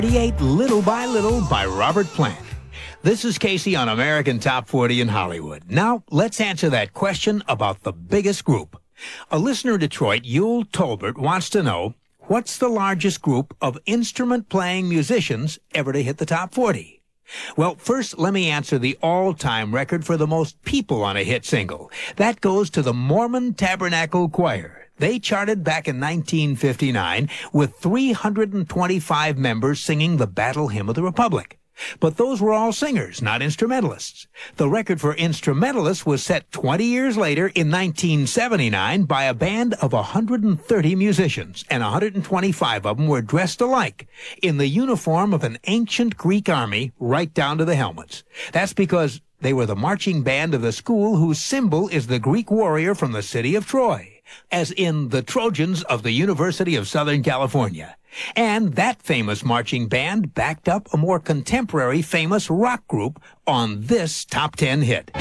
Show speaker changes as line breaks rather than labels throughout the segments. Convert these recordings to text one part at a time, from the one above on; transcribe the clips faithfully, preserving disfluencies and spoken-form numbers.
forty-eight, Little by Little by Robert Plant. This is Casey on American Top forty in Hollywood. Now, let's answer that question about the biggest group. A listener in Detroit, Yule Tolbert, wants to know, what's the largest group of instrument-playing musicians ever to hit the top forty? Well, first, let me answer the all-time record for the most people on a hit single. That goes to the Mormon Tabernacle Choir. They charted back in nineteen fifty-nine with three hundred twenty-five members singing the Battle Hymn of the Republic. But those were all singers, not instrumentalists. The record for instrumentalists was set twenty years later in nineteen seventy-nine by a band of one hundred thirty musicians, and one hundred twenty-five of them were dressed alike in the uniform of an ancient Greek army right down to the helmets. That's because they were the marching band of the school whose symbol is the Greek warrior from the city of Troy, as in the Trojans of the University of Southern California. And that famous marching band backed up a more contemporary famous rock group on this top ten hit.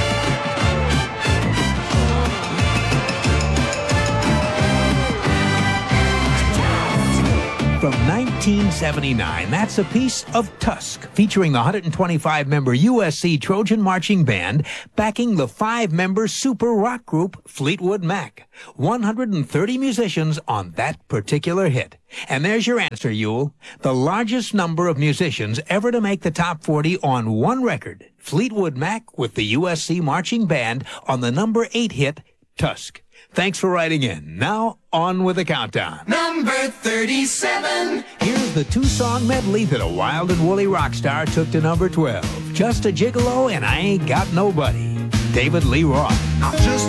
From nineteen seventy-nine, that's a piece of Tusk, featuring the one hundred twenty-five member U S C Trojan Marching Band backing the five-member super rock group Fleetwood Mac. one hundred thirty musicians on that particular hit. And there's your answer, Yule. The largest number of musicians ever to make the top forty on one record, Fleetwood Mac with the U S C Marching Band on the number eight hit, Tusk. Thanks for writing in. Now, on with the countdown.
Number thirty-seven.
Here's the two-song medley that a wild and woolly rock star took to number twelve. Just a Gigolo and I Ain't Got Nobody. David Lee Roth.
I'm just